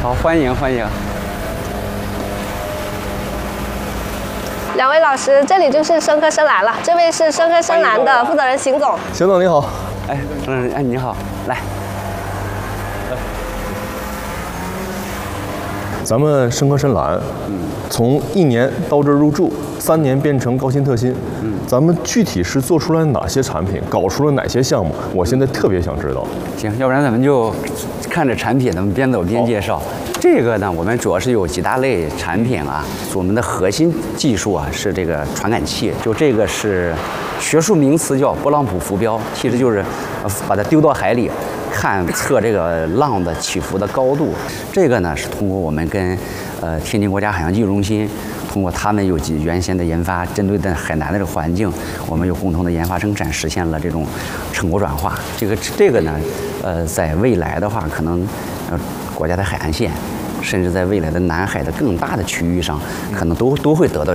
好，欢迎欢迎。 两位老师，这里就是深科深蓝了。这位是深科深蓝的负责人邢总。 邢总你好。 哎，你好，来。 咱们深科深蓝，从1年到这入驻，3年变成高薪特薪，咱们具体是做出来哪些产品，搞出了哪些项目？我现在特别想知道。 行，要不然咱们就看着产品，咱们边走边介绍。这个呢，我们主要是有几大类产品啊。我们的核心技术啊是这个传感器，就这个是学术名词叫波浪谱浮标，其实就是把它丢到海里。测这个浪的起伏的高度，这个呢是通过我们跟天津国家海洋技术中心，通过他们有原先的研发，针对的海南的这个环境，我们有共同的研发生产，实现了这种成果转化。这个呢，在未来的话，可能国家的海岸线，甚至在未来的南海的更大的区域上，可能都会得到